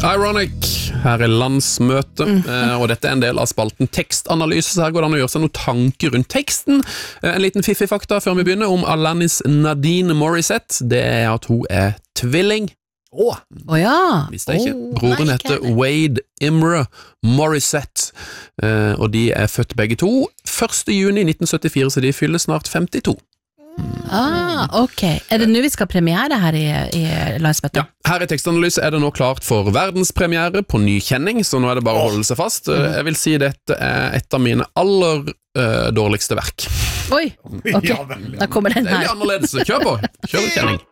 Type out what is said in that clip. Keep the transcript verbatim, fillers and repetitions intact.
Ironic, her er landsmøte, mm. eh, og dette er en del av spalten tekstanalyse, så her går det an å gjøre seg noen tanker rundt teksten. Eh, en liten fiffig fakta før vi begynner om Alanis Nadine Morissette, det er at hun er tvilling. Åh, oh. oh, ja. Visste jeg ikke. Oh, Broren nei, heter Wade Imre Morissette, eh, og de er født begge to første juni nitten syttifire, så de fyller snart femtito. Ah, ok. Er det nå vi skal premiere her i, i landsmøtet? Ja, her i tekstanalyse er det nå klart for verdenspremiere på ny kjenning, så nå er det bare å holde seg fast. Jeg vil si dette er et av mine aller uh, dårligste verk. Oi, ok, da kommer den her. Det er litt annerledes, kjør på, kjør kjenning.